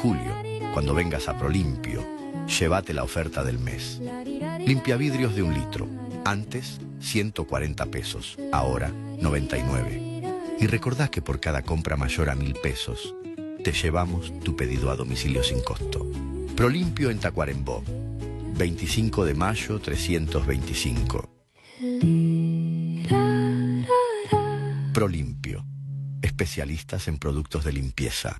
julio, cuando vengas a Prolimpio, llévate la oferta del mes. Limpiavidrios de 1 litro. Antes, 140 pesos. Ahora, 99. Y recordá que por cada compra mayor a 1.000 pesos, te llevamos tu pedido a domicilio sin costo. Prolimpio en Tacuarembó. 25 de mayo 325. Prolimpio. Especialistas en productos de limpieza.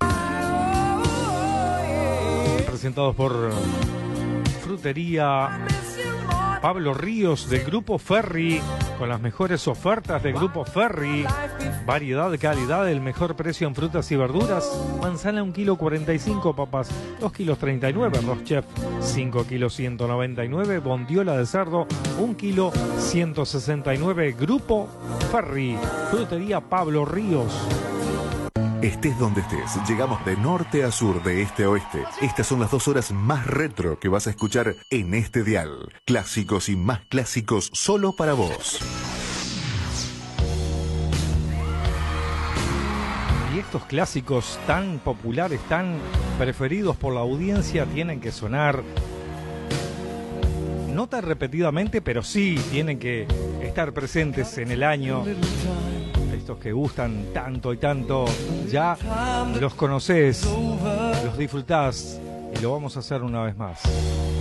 Presentados por Frutería Pablo Ríos del Grupo Ferry, con las mejores ofertas del Grupo Ferry. Variedad, calidad, el mejor precio en frutas y verduras. Manzana 1 kilo 45, papas 2 kilos 39, arroz chef 5 kilos 199, bondiola de cerdo 1 kilo 169. Grupo Ferry, Frutería Pablo Ríos. Estés donde estés, llegamos de norte a sur, de este a oeste. Estas son las 2 horas más retro que vas a escuchar en este dial. Clásicos y más clásicos solo para vos. Y estos clásicos tan populares, tan preferidos por la audiencia, tienen que sonar, no tan repetidamente, pero sí tienen que estar presentes en el año. Estos que gustan tanto y tanto, ya los conocés, los disfrutás, y lo vamos a hacer una vez más.